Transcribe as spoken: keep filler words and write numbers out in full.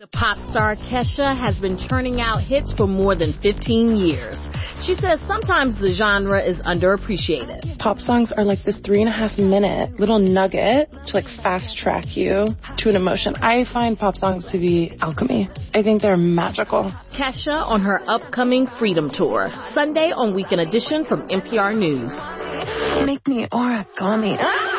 Pop star Kesha has been churning out hits for more than fifteen years. She says sometimes the genre is underappreciated. Pop songs are like this three and a half minute little nugget to like fast track you to an emotion. I find pop songs to be alchemy. I think they're magical. Kesha on her upcoming Freedom Tour, Sunday on Weekend Edition from N P R News. Make me origami.